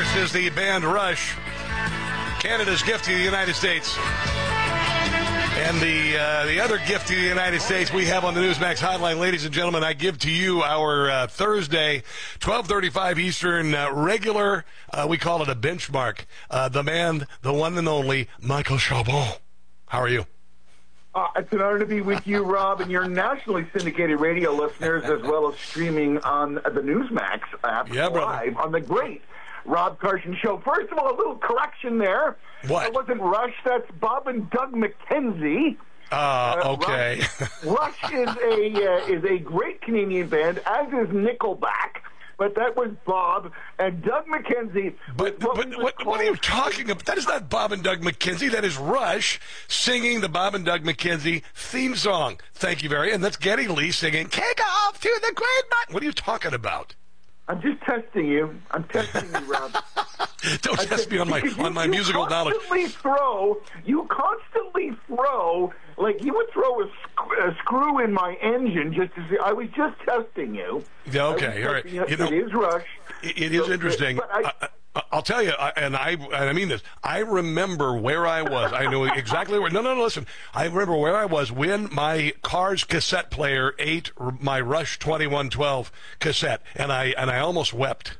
This is the band Rush, Canada's gift to the United States. And the other gift to the United States we have on the Newsmax hotline, ladies and gentlemen, I give to you our Thursday, 12:35 Eastern, regular, we call it a benchmark, the man, the one and only, Michael Chabon. How are you? It's an honor to be with you, Rob, and your nationally syndicated radio listeners, as well as streaming on the Newsmax app live on the great Rob Carson Show. First of all, a little correction there. What? It wasn't Rush. That's Bob and Doug McKenzie. Okay. Rush is a great Canadian band, as is Nickelback. But that was Bob and Doug McKenzie. But what are you talking about? That is not Bob and Doug McKenzie. That is Rush singing the Bob and Doug McKenzie theme song. Thank you very much. And that's Geddy Lee singing, "Kick off to the great night." What are you talking about? I'm just testing you. I'm testing you, Rob. Don't test me on my musical knowledge. You constantly throw, like you would throw a screw in my engine just to see. I was just testing you. Yeah, okay, all right. It is Rush. It is interesting. I'll tell you, and I mean this, I remember where I was. I know exactly where. No, listen. I remember where I was when my car's cassette player ate my Rush 2112 cassette, and I almost wept.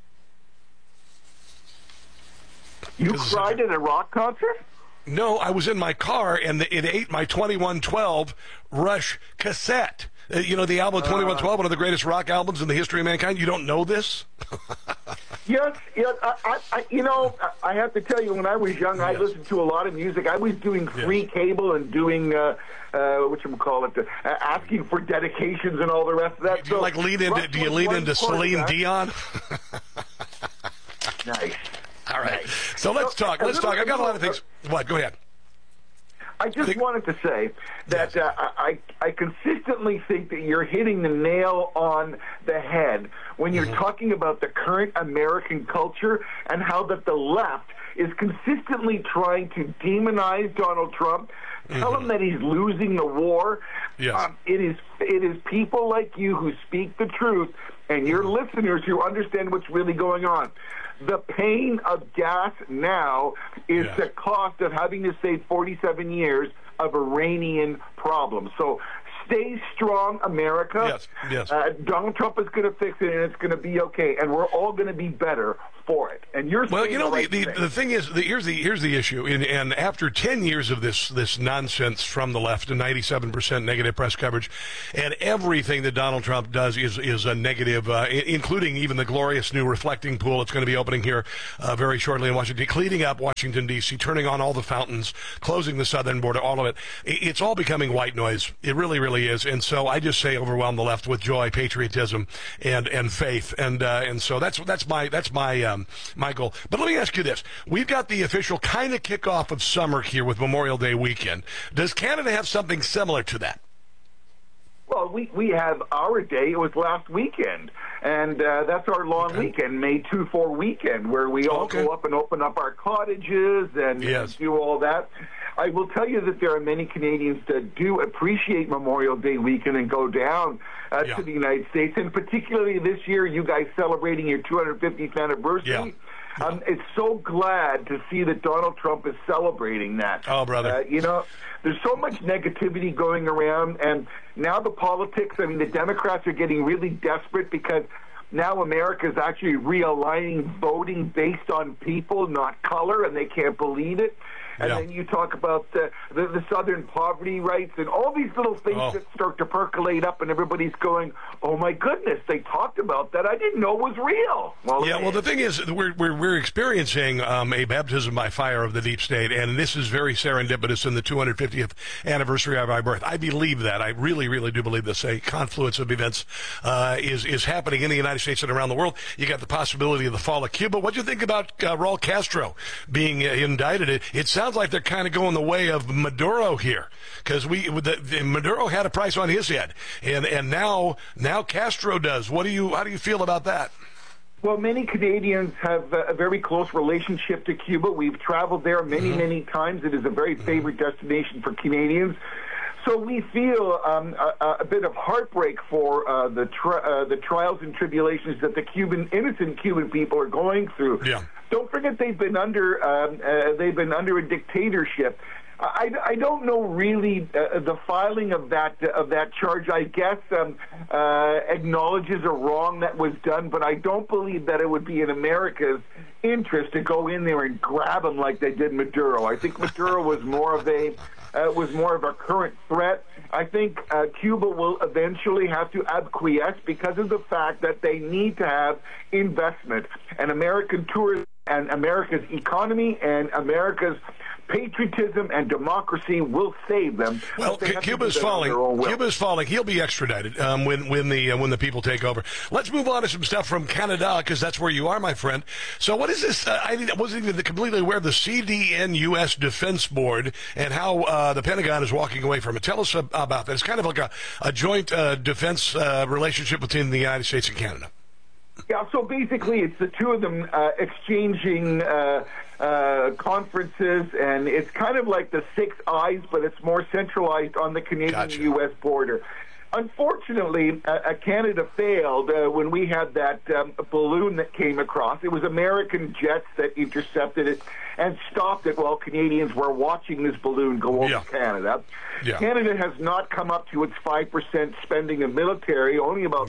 You cried at a rock concert? No, I was in my car, and it ate my 2112 Rush cassette. You know, the album 2112, one of the greatest rock albums in the history of mankind. You don't know this? Yes. I have to tell you, when I was young, I listened to a lot of music. I was doing free cable and doing, asking for dedications and all the rest of that. Do you lean into Celine Dion? Nice. All right. So let's talk. I got a lot of things. What? Go ahead. I just wanted to say that I consistently think that you're hitting the nail on the head when you're talking about the current American culture and how that the left is consistently trying to demonize Donald Trump, tell him that he's losing the war. Yes. It is people like you who speak the truth and your listeners who understand what's really going on. The pain of gas now is the cost of having to save 47 years of Iranian problems. So stay strong, America. Yes. Donald Trump is going to fix it, and it's going to be okay, and we're all going to be better for it. And you're the thing is, here's the issue. And after 10 years of this nonsense from the left, and 97% negative press coverage, and everything that Donald Trump does is a negative, including even the glorious new reflecting pool that's going to be opening here very shortly in Washington, cleaning up Washington, D.C., turning on all the fountains, closing the southern border, all of it. It's all becoming white noise. It really, really is. And so I just say overwhelm the left with joy, patriotism, and faith. And so that's my goal. But let me ask you this. We've got the official kind of kickoff of summer here with Memorial Day weekend. Does Canada have something similar to that? Well, we have our day. It was last weekend, and that's our long weekend, May 2-4 weekend, where we all go up and open up our cottages and do all that. I will tell you that there are many Canadians that do appreciate Memorial Day weekend and go down to the United States, and particularly this year, you guys celebrating your 250th anniversary. It's so glad to see that Donald Trump is celebrating that. Oh, brother. There's so much negativity going around, and now the politics, the Democrats are getting really desperate because now America is actually realigning voting based on people, not color, and they can't believe it. And then you talk about the Southern poverty rights and all these little things that start to percolate up, and everybody's going, "Oh my goodness, they talked about that. I didn't know it was real." Well, the thing is, we're experiencing a baptism by fire of the deep state, and this is very serendipitous in the 250th anniversary of our birth. I believe that. I really, really do believe this. A confluence of events is happening in the United States and around the world. You got the possibility of the fall of Cuba. What do you think about Raul Castro being indicted? It sounds like they're kind of going the way of Maduro here, because Maduro had a price on his head, and now Castro does. How do you feel about that? Well, many Canadians have a very close relationship to Cuba. We've traveled there many times. It is a very favorite destination for Canadians. So we feel a bit of heartbreak for the trials and tribulations that the innocent Cuban people are going through. Yeah. Don't forget they've been under a dictatorship. I don't know really the filing of that charge. I guess acknowledges a wrong that was done, but I don't believe that it would be in America's interest to go in there and grab him like they did Maduro. I think Maduro was more of a current threat. I think Cuba will eventually have to acquiesce because of the fact that they need to have investment, and American tourism and America's economy and America's patriotism and democracy will save them. Well, Cuba's falling. Cuba's falling. He'll be extradited when the people take over. Let's move on to some stuff from Canada, because that's where you are, my friend. So what is this? I wasn't even completely aware of the CDN-US Defense Board and how the Pentagon is walking away from it. Tell us about that. It's kind of like a joint defense relationship between the United States and Canada. Yeah, so basically it's the two of them exchanging conferences, and it's kind of like the Six Eyes, but it's more centralized on the Canadian-U.S. border. Unfortunately, Canada failed when we had that balloon that came across. It was American jets that intercepted it and stopped it while Canadians were watching this balloon go over Canada. Yeah. Canada has not come up to its 5% spending of military, only about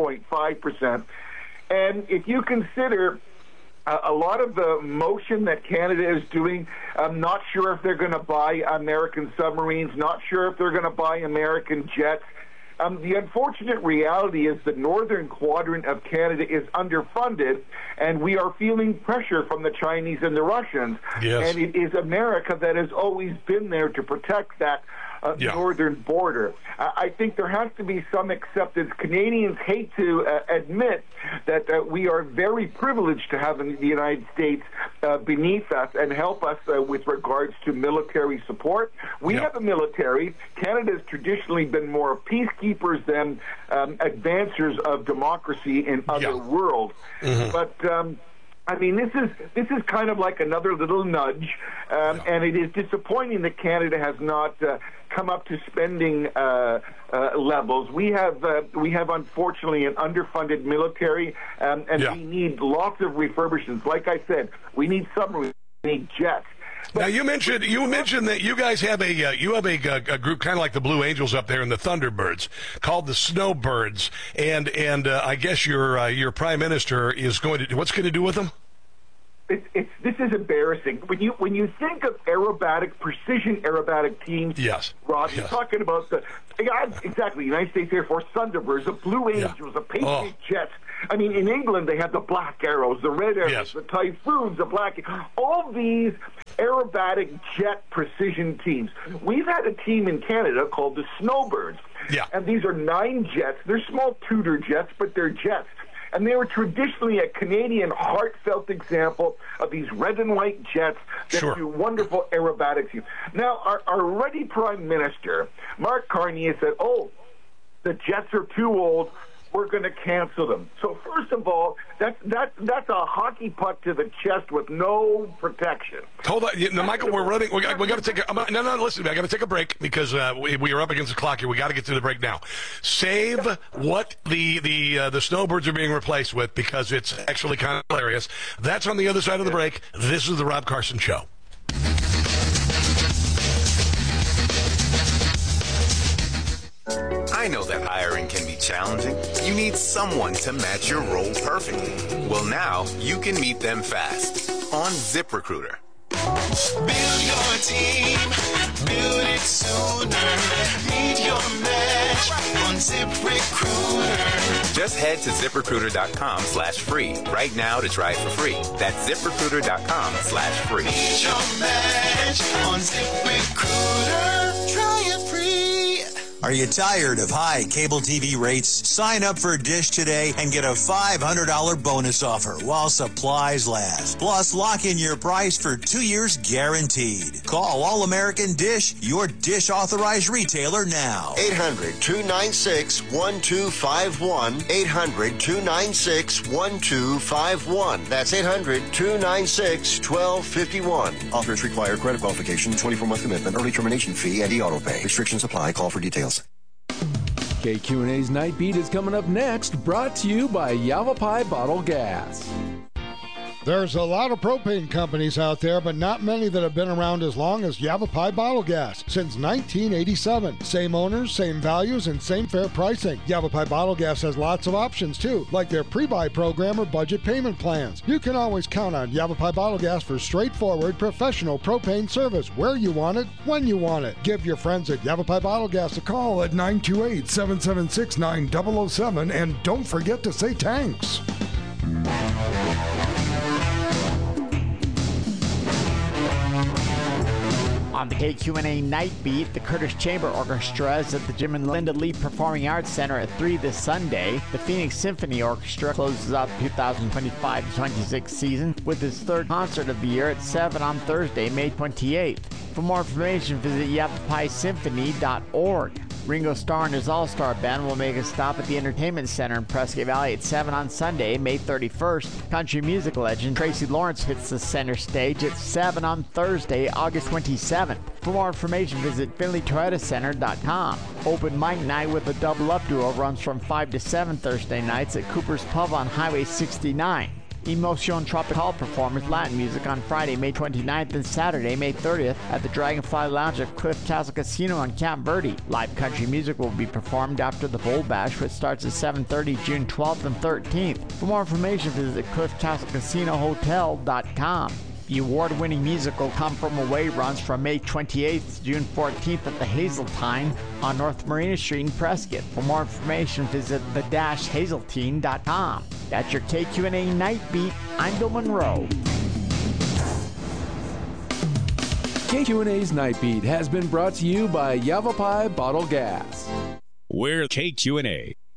3.5%. And if you consider a lot of the motion that Canada is doing, I'm not sure if they're going to buy American submarines, not sure if they're going to buy American jets. The unfortunate reality is the northern quadrant of Canada is underfunded, and we are feeling pressure from the Chinese and the Russians. Yes. And it is America that has always been there to protect that northern border. I think there has to be some acceptance. Canadians hate to admit that we are very privileged to have the United States beneath us and help us with regards to military support. We have a military. Canada has traditionally been more peacekeepers than advancers of democracy in other worlds. Mm-hmm. But I mean, this is kind of like another little nudge, and it is disappointing that Canada has not come up to spending levels. We have unfortunately an underfunded military, and we need lots of refurbishments. Like I said, we need submarines, we need jets. Now you mentioned that you guys have a group kind of like the Blue Angels up there and the Thunderbirds called the Snowbirds, and I guess your Prime Minister is going to what's going to do with them? This is embarrassing. When you think of precision aerobatic teams, Rob, you're talking about exactly United States Air Force Thunderbirds, the Blue Angels, the Patriot jets. I mean, in England they have the Black Arrows, the Red Arrows, the Typhoons, the Black. All these aerobatic jet precision teams. We've had a team in Canada called the Snowbirds, and these are 9 jets. They're small Tudor jets, but they're jets. And they were traditionally a Canadian heartfelt example of these red and white jets that do wonderful aerobatics. Now, our ready Prime Minister, Mark Carney, has said, the jets are too old. We're going to cancel them. So first of all, that's a hockey puck to the chest with no protection. Hold on, Michael. We're running. We got to take. Listen. I got to take a break because we are up against the clock here. We got to get to the break now. Save what the Snowbirds are being replaced with because it's actually kind of hilarious. That's on the other side of the break. This is the Rob Carson Show. I know that hiring can be challenging. You need someone to match your role perfectly. Well, now you can meet them fast on ZipRecruiter. Build your team, build it sooner. Meet your match on ZipRecruiter. Just head to ZipRecruiter.com/free right now to try it for free. That's ZipRecruiter.com/free. Meet your match on ZipRecruiter. Try it free. Are you tired of high cable TV rates? Sign up for Dish today and get a $500 bonus offer while supplies last. Plus, lock in your price for 2 years guaranteed. Call All American Dish, your Dish authorized retailer now. 800-296-1251. 800-296-1251. That's 800-296-1251. Offers require credit qualification, 24-month commitment, early termination fee, and e-auto pay. Restrictions apply. Call for details. KQNA's Night Beat is coming up next, brought to you by Yavapai Bottle Gas. There's a lot of propane companies out there, but not many that have been around as long as Yavapai Bottle Gas since 1987. Same owners, same values, and same fair pricing. Yavapai Bottle Gas has lots of options too, like their pre-buy program or budget payment plans. You can always count on Yavapai Bottle Gas for straightforward, professional propane service where you want it, when you want it. Give your friends at Yavapai Bottle Gas a call at 928-776-9007, and don't forget to say thanks. On the KQNA Night Beat, the Curtis Chamber Orchestra is at the Jim and Linda Lee Performing Arts Center at 3 this Sunday. The Phoenix Symphony Orchestra closes out the 2025-26 season with its third concert of the year at 7 on Thursday, May 28th. For more information, visit yavapaisymphony.org. Ringo Starr and his All-Star Band will make a stop at the Entertainment Center in Prescott Valley at 7 on Sunday, May 31st. Country music legend Tracy Lawrence hits the center stage at 7 on Thursday, August 27th. For more information, visit FinleyToyotaCenter.com. Open mic night with a double-up duo runs from 5 to 7 Thursday nights at Cooper's Pub on Highway 69. Emotion Tropical performers Latin music on Friday, May 29th and Saturday, May 30th at the Dragonfly Lounge at Cliff Castle Casino on Camp Verde. Live country music will be performed after the Bowl Bash, which starts at 7:30 June 12th and 13th. For more information, visit CliffCastleCasinoHotel.com. The award-winning musical Come From Away runs from May 28th to June 14th at the Hazeltine on North Marina Street in Prescott. For more information, visit the-hazeltine.com. That's your KQNA Night Beat. I'm Bill Monroe. KQNA's Night Beat has been brought to you by Yavapai Bottle Gas. We're KQNA.